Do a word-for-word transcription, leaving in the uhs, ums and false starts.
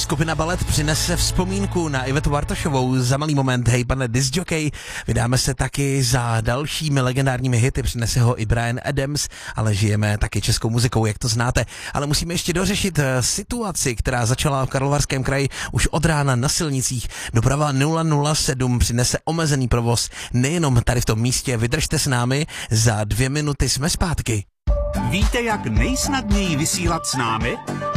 Skupina Ballet přinese vzpomínku na Ivetu Bartošovou za malý moment. Hej, pane discjockey, vydáme se taky za dalšími legendárními hity, přinese ho i Bryan Adams, ale žijeme taky českou muzikou, jak to znáte. Ale musíme ještě dořešit situaci, která začala v Karlovarském kraji už od rána na silnicích. Doprava nula nula sedm přinese omezený provoz nejenom tady v tom místě. Vydržte s námi, za dvě minuty jsme zpátky. Víte, jak nejsnadněji vysílat s námi?